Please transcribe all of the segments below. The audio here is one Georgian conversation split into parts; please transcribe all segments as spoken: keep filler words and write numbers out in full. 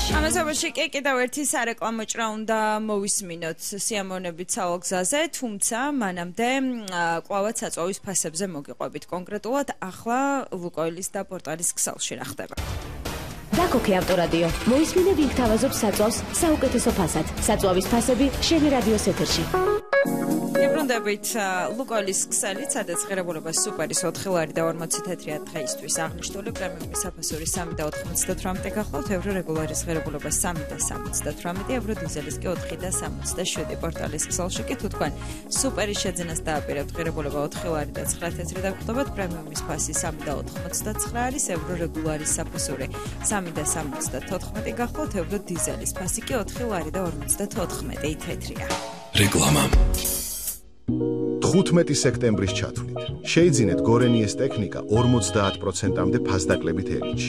სოფელში. ამასობაში კი კიდევ ერთი სარეკლამო ჭრა უნდა მოვისმინოთ სიამოვნებით სავალ გზაზე, თუმცა მანამდე ყვავად საწვავის ფასებზე მოგიყვებით. კონკრეტულად ახლა ლუკოილის და პორტალის ქსელში რა ხდება. დაკოქე ავტორადიო. მოისმინე ვინ გთავაზობს საწვავს საუკეთესო ფასად. საწვავის ფასები შენი რადიოს ეთერში. ებრუნდებით ლუკოილის ქსელით, სადაც ღირებულება სუპერის ოთხი ლარი და ორმოცი თეთრია დღეისთვის აღნიშნული, პრემიუმის საფასური სამი და ოთხმოცდათვრამეტი გახლავთ, ევრო რეგულარის ღირებულება სამი და სამოცდათვრამეტი, ევრო დიზელის კი ოთხი და სამოცდაშვიდი. პორტალის ქსელში კი თუ თქვენ სუპერის შეძენას დააპირებთ, ღირებულება ოთხი ლარი და ცხრა თეთრი დაგხვდებათ, პრემიუმის ფასი სამი და ოთხმოცდაცხრა არის, ევრო რეგულარის საფასური სამი და სამოცდათოთხმეტი გახლავთ, ევრო დიზელის ფასი კი ოთხი ლარი და ორმოცდათოთხმეტი თეთრია. რეკლამა. თხუთმეტი სექტემბრის ჩათვლით შეიძინეთ გორენიეს ტექნიკა ორმოცდაათ პროცენტამდე ფასდაკლებით ელჩი.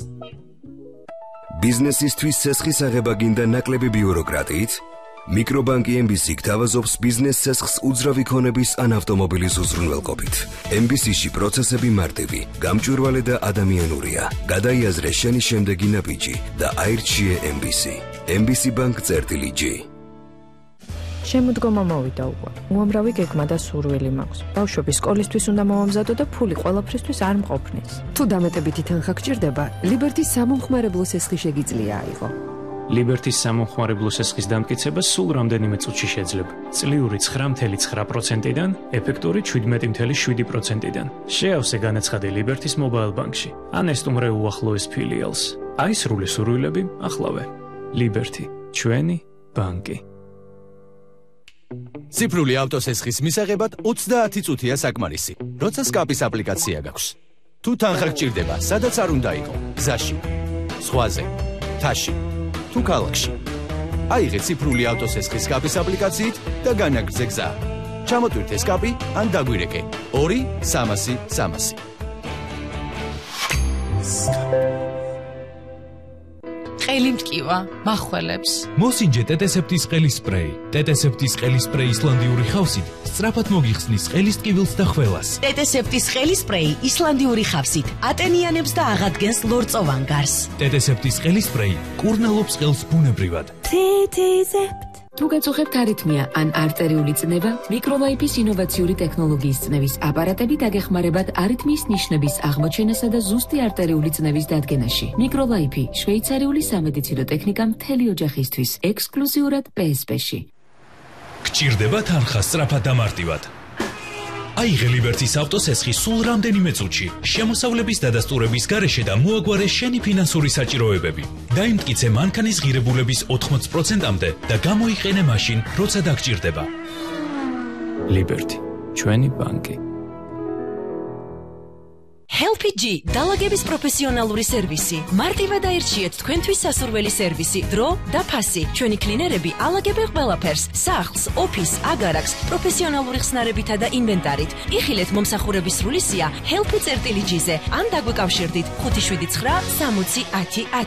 ბიზნესისთვის ცესხის აღება გინდა ნაკლები ბიუროკრატიით? მიკრობანკი ემ ბი სი გთავაზობს ბიზნეს ცესხს უძრავი ქონების ან ავტომობილის უზრუნველყოფით. ემ ბი სი-ში პროცესები მარტივი, გამჭვირვალე და ადამიანურია. გადაიაზრე შენი შემდეგი ნაბიჯი და აირჩიე ემ ბი სი. ემ ბი სი ბანკ წერტილი ჯი. შემოდგომა მოვიდა უკვე. უამრავი გეგმა და სურვილი მაქვს. ბავშვები სკოლისთვის უნდა მოვამზადო და ფული ყველაფრისთვის არ მყოფნის. თუ დამეტებითი თანხა გჭირდება, ლიბერტის სამომხმარებლო სესხი შეგიძლია აიღო. ლიბერტის სამომხმარებლო სესხის დამტკიცება სულ რამდენიმე წუთში შეძლება. წლიური ცხრა წუთი ცხრა პროცენტიდან, ეფექტური შვიდმეტი წუთი შვიდი პროცენტიდან. შეავსე განაცხადი ლიბერტის მობაილ ბანკში. ან ესტუმრე უახლოეს ფილიალს. აისრულე სურვილები ახლავე. ლიბერტი, ჩვენი ბანკი. ციფრული ავტოსესხის მისაღებად ოცდაათი წუთია საკმარისი, როცა სკაპის აპლიკაცია გაქვს. თუ თანხა გჭირდება, სადაც არ უნდა იყო, გზაში, ზღვაზე, მთაში, თუ ქალაქში. აიღე ციფრული ავტოსესხის სკაპის აპლიკაციით და განაგრძე გზა. ჩამოტვირთე სკაპი ან დაგვირეკე ორი სამასი სამასი. ყელი მტკივა, მახველებს. მოსინჯე ტეტესეპტის ყელის სპრეი. ტეტესეპტის ყელის სპრეი ისლანდიური ხავსით სწრაფად მოგიხსნის ყელის ტკივილს და ხველას. ტეტესეპტის ყელის სპრეი ისლანდიური ხავსით ატენიანებს და აღადგენს ლორწოვან გარს. ტეტესეპტის ყელის სპრეი კურნალობს ყელს ბუნებრივად. თითიზეპტ. თუ გაწუხებთ არითმია ან არტერიული წნევა, მიკროლაიფის ინოვაციური ტექნოლოგიის წნევის აპარატები დაგეხმარებათ არითმიის ნიშნების აღმოჩენასა და ზუსტი არტერიული წნევის დადგენაში. მიკროლაიფი შვეიცარიული სამედიცინო ტექნიკა მთელი ოჯახისთვის, ექსკლუზიურად პე ეს პე-ში. გჭირდება თანხა სწრაფად და მარტივად. აიღე ლიბერტის ავტოსესხი სულ რამდენიმე წუთში, შემოსავლების დადასტურების გარეშე და მოაგვარე შენი ფინანსური საჭიროებები. დაიმტკიცე მანქანის ღირებულების ოთხმოცი პროცენტამდე და გამოიყენე მაშინ, როცა დაგჭირდება. ლიბერტი, ჩვენი ბანკი. ჰელპი ჯი დალაგების პროფესიონალური სერვისი. მარტივად აირჩიეთ თქვენთვის სასურველი სერვისი, დრო და ფასი. ჩვენი კლინერები ალაგებენ ყველაფერს, სახლს, ოფისს, აგარაკს, პროფესიონალური ხსნარებითა და ინვენტარით. იხილეთ მომსახურების სრული სია ჰელპი წერტილი ჯიზე ან დაგვიკავშირდით ხუთი შვიდი ცხრა სამოცი ათი ათი.